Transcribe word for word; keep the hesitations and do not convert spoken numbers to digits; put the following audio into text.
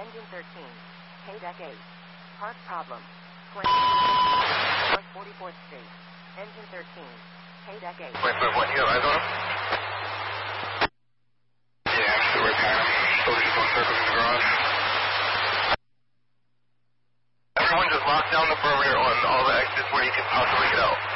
Engine thirteen. K-Deck eight. Part problem. North forty-fourth Street. Engine thirteen. K-Deck eight. Wait, wait, what? You have eyes on him? Yeah, I'm still repairing him. Still just going circles in the garage. Everyone just lock down the perimeter on all the exits where you can possibly get out.